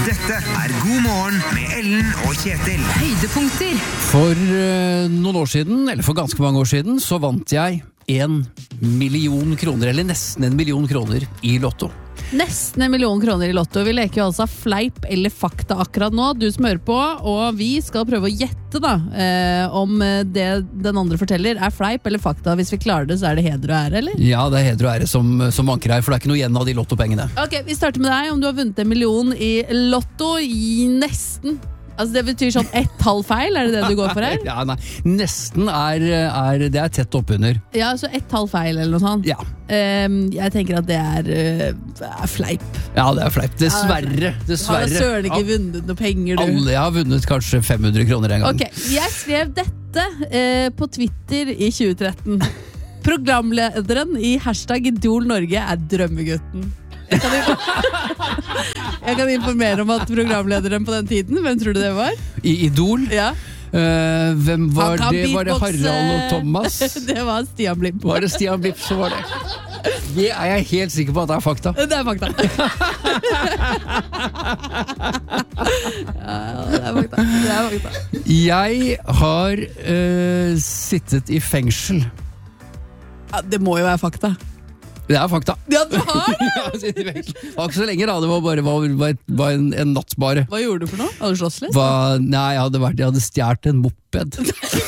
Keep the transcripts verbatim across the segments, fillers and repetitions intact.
Dette er God morgen med Ellen og Kjetil. Høydepunkter. For uh, noen år siden, eller for ganske mange år siden, så vant jeg en million kroner, eller nesten en million kroner i Lotto. Nesten en million kroner i Lotto. Vi leker jo altså fleip eller fakta akkurat nå, du som hører på, og vi skal prøve å gjette da, eh, om det den andre forteller er fleip eller fakta. Hvis vi klarer det, så er det heder og ære, eller? Ja, det er heder og ære som, som vanker her, for det er ikke noe igjen av de lottopengene. Ok, vi starter med deg. Om du har vunnet en million i Lotto, i nesten. Altså det betyr sånn ett halv feil, er det det du går for her? Ja, nei, nesten er, er det er tett oppunder. Ja, så ett halv feil eller noe sånt. Ja. Um, jeg tenker at det er, uh, er fleip. Ja, det er fleip. Dessverre. Dessverre. Har du søren ikke vunnet noe penger, du? Alle, jeg har vunnet kanskje fem hundre kroner en gang. Ok, jeg skrev dette uh, på Twitter i tjue tretten. Programlederen i hashtag Idol Norge er drømmegutten. Jeg kan, jeg kan informere om at programlederen på den tiden, hvem tror du det var? I Idol? Ja. Uh, hvem var det? Var det Harald og Thomas? Det var Stian Blipp. Var det Stian Blipp som var det? Det er jeg helt sikker på at det er fakta. Det er fakta. Ja, det er fakta. Det er fakta. Jeg har uh, sittet i fengsel. Ja, det må jo være fakta. Det er fakta. Ja, du har det! Ja, det var ikke så lenge da, det var bare var, var, var en, en natt bare. Hva gjorde du for noe? Hadde du slåss litt? Hva, nei, jeg hadde, vært, jeg hadde stjert en moped.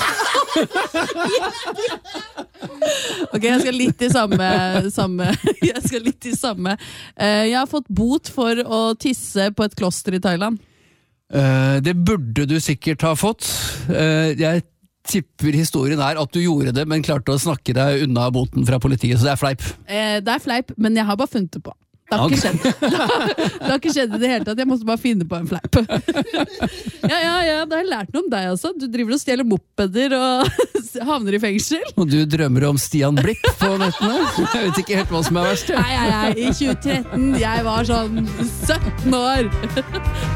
Ok, jeg skal litt i samme, samme Jeg skal litt i samme uh, Jeg har fått bot for å tisse på et kloster i Thailand. Uh, det burde du sikkert ha fått. Uh, jeg tipper historien er at du gjorde det, men klarte å snakke deg unna boten fra politiet, så det er fleip. Uh, det er fleip, men jeg har bare funnet det på. Det har ikke skjedd. Det har, det har ikke skjedd i det hele tatt. Jeg måtte bare finne på en fleip. Ja, ja, ja, da har jeg lært noe om deg også. Du driver og stjeler mopeder og havner i fengsel. Og du drømmer om Stian Blipp på nettene? Jeg vet ikke helt hva som er verst. Nei, nei, nei. I tjue tretten, jeg var sånn sytten år.